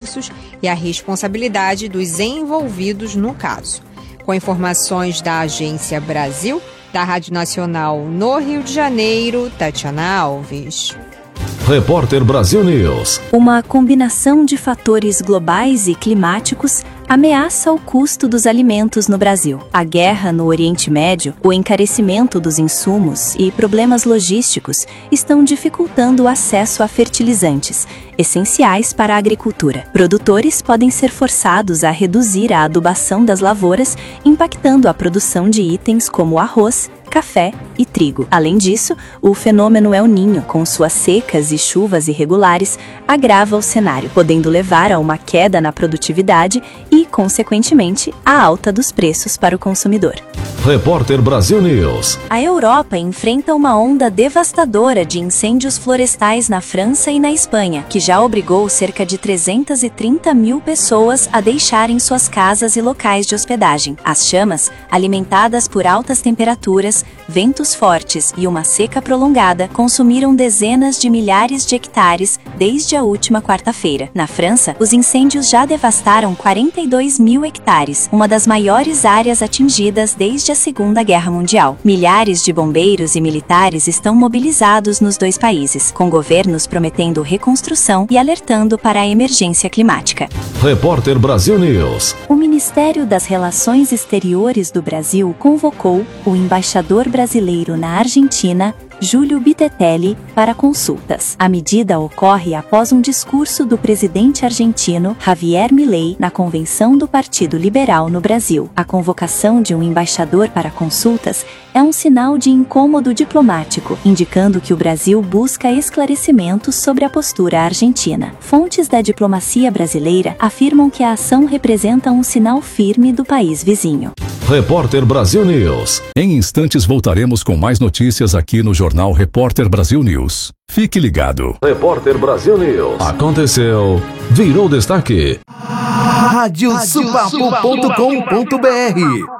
recursos e a responsabilidade dos envolvidos no caso. Com informações da Agência Brasil, da Rádio Nacional no Rio de Janeiro, Tatiana Alves. Repórter Brasil News. Uma combinação de fatores globais e climáticos ameaça o custo dos alimentos no Brasil. A guerra no Oriente Médio, o encarecimento dos insumos e problemas logísticos estão dificultando o acesso a fertilizantes, essenciais para a agricultura. Produtores podem ser forçados a reduzir a adubação das lavouras, impactando a produção de itens como arroz, café e trigo. Além disso, o fenômeno El Niño, com suas secas e chuvas irregulares, agrava o cenário, podendo levar a uma queda na produtividade e, consequentemente, a alta dos preços para o consumidor. Repórter Brasil News. A Europa enfrenta uma onda devastadora de incêndios florestais na França e na Espanha, que já obrigou cerca de 330 mil pessoas a deixarem suas casas e locais de hospedagem. As chamas, alimentadas por altas temperaturas, ventos fortes e uma seca prolongada, consumiram dezenas de milhares de hectares desde a última quarta-feira. Na França, os incêndios já devastaram 42 mil hectares, uma das maiores áreas atingidas desde a Segunda Guerra Mundial. Milhares de bombeiros e militares estão mobilizados nos dois países, com governos prometendo reconstrução e alertando para a emergência climática. Repórter Brasil News. O Ministério das Relações Exteriores do Brasil convocou o embaixador brasileiro na Argentina, Júlio Bittetelli, para consultas. A medida ocorre após um discurso do presidente argentino, Javier Milei, na convenção do Partido Liberal no Brasil. A convocação de um embaixador para consultas é um sinal de incômodo diplomático, indicando que o Brasil busca esclarecimentos sobre a postura argentina. Fontes da diplomacia brasileira afirmam que a ação representa um sinal firme do país vizinho. Repórter Brasil News. Em instantes voltaremos com mais notícias aqui no Jornal Repórter Brasil News. Fique ligado. Repórter Brasil News. Aconteceu, virou destaque. Radiosupapo.com.br